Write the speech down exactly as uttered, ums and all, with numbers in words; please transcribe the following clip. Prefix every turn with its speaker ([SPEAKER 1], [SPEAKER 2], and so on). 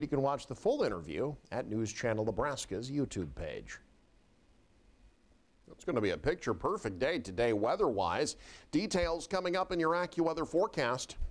[SPEAKER 1] You can watch the full interview at News Channel Nebraska's YouTube page. It's going to be a picture-perfect day today weather-wise. Details coming up in your AccuWeather forecast.